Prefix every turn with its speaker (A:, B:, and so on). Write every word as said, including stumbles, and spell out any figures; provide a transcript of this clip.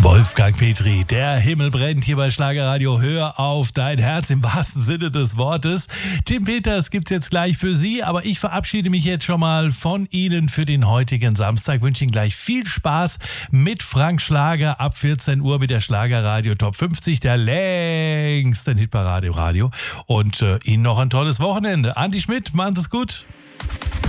A: Wolfgang Petri, der Himmel brennt hier bei Schlagerradio. Hör auf dein Herz im wahrsten Sinne des Wortes. Tim Peters gibt's jetzt gleich für Sie, aber ich verabschiede mich jetzt schon mal von Ihnen für den heutigen Samstag. Wünsche Ihnen gleich viel Spaß mit Frank Schlager ab vierzehn Uhr mit der Schlagerradio Top fünfzig, der längsten Hitparade im Radio. Und äh, Ihnen noch ein tolles Wochenende. Andi Schmidt, machen Sie es gut.